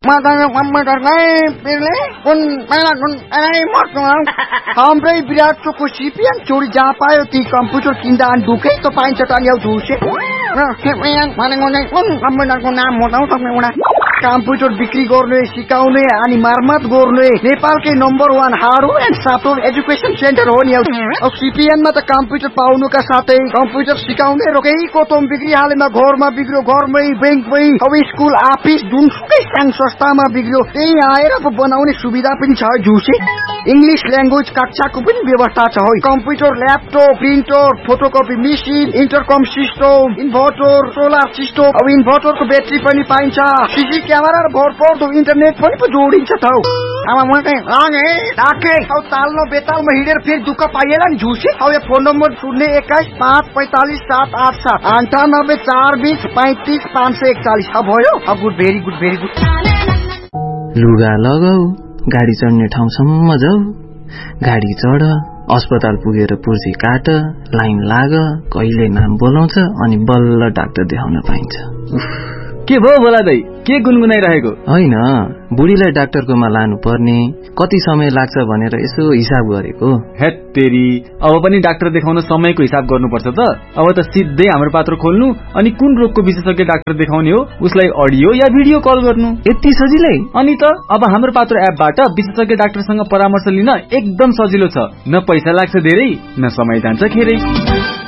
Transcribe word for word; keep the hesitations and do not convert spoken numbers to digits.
Matanya komputer kayak pilih pun malah pun ini mau hampir biar cukup sipian curi japa itu komputer kintaan duke itu paling cetan yang dusik. Nah, yang mana ngonek pun komputer ko naam mau tahu sampai mana. Komputer बिक्री गर्ने सिकाउने अनि मर्मत गर्ने नेपालकै number one hardware and software education centre हो नि। अब सीपीएन मा त कम्प्युटर पाउनुका साथै कम्प्युटर सिकाउने र केही कोतम बिग्री हालेमा घरमा बिग्रियो घरमै बैंकमै अब स्कुल अफिस जुनसुकै संघ संस्थामा बिग्रियो त्यही आएर बनाउने सुविधा पनि छ जुसे। इंग्लिश ल्याङ्ग्वेज कक्षाको पनि व्यवस्था छ। Computer laptop printer photocopy machine इन्टरकम system inverter solar system अब इन्भर्टरको ब्याट्री पनि पाइन्छ। सीसी क्यामेरा र भरपर्दो इन्टरनेट पनि पो जोडिन्छ त। अब म चाहिँ लागे राखे अब ताल्नो बेतालमा हिँडेर फेरि दुःख पाइएला नि झुसे। अब यो फोन नम्बर शून्य एक्काइस पाँच पैंतालीस सात आठ सात अन्ठानब्बे चार बीस पैंतीस पाँच सय एकचालीस अब भयो। अब good very good very good. लुगा लगाऊ गाडी चढ्ने ठाउँसम्म जाऊ गाडी चढ अस्पताल पुगेर पुर्जी काट लाइन लाग कहिले नाम बोलाउँछ अनि बल्ल डाक्टर देखाउन पाइन्छ। के भयो बोला दाइ के गुनगुनाइरहेको होइन बुढीलाई डाक्टरकोमा लानु पर्ने कति समय लाग्छ भनेर यसो हिसाब गरेको। हेट तेरी अब पनि डाक्टर देखाउन समयको हिसाब गर्नुपर्छ त। अब त सिधै हाम्रो पात्र खोल्नु अनि कुन रोगको विशेषज्ञ डाक्टर देखाउने हो उसलाई अडियो या भिडियो कल गर्नु यति सजिलै। अनि त अब हाम्रो पात्र एपबाट विशेषज्ञ डाक्टरसँग परामर्श लिन एकदम सजिलो छ। न पैसा लाग्छ धेरै न समय जान्छ खेरै।